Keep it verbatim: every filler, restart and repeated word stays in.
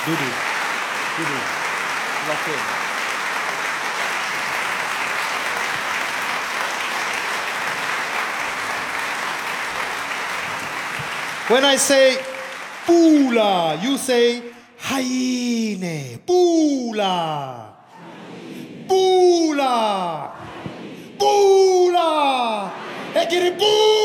Dudu. Dudu. Lock in. When I say Pula, you say Haine. Pula. Pula. Pula. Ekiri Pula.